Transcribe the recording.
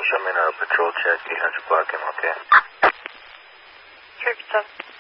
show me another patrol check, 800 block MLK. Church stuff.